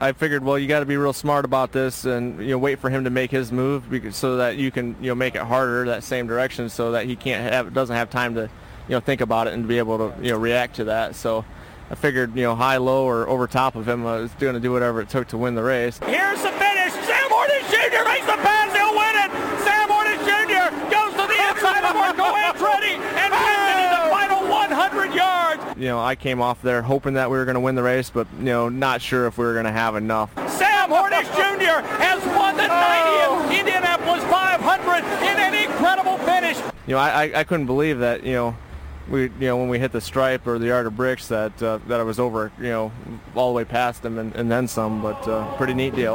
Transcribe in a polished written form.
I figured, well, you got to be real smart about this and wait for him to make his move so that you can make it harder that same direction so that he doesn't have time to think about it and be able to react to that. So I figured high, low, or over top of him, I was going to do whatever it took to win the race. Here's the finish. Sam Hornish Jr. makes the pass. He'll win it. Sam Hornish Jr. goes to the inside of Marco Andretti and wins it in the final 100 yards. I came off there hoping that we were going to win the race, but not sure if we were going to have enough. Sam Hornish Jr. has won the 90th Indianapolis 500 in an incredible finish. I couldn't believe that when we hit the stripe or the yard of bricks that I was over all the way past him and then some, but pretty neat deal.